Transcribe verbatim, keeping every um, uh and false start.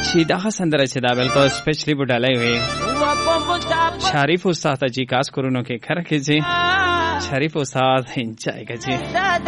چې دا سندره چې دا بالکل سپیشلی بډالای وي شریف استاد جی کاس کورونو کې کر کې جی شریف استاد انجای کړي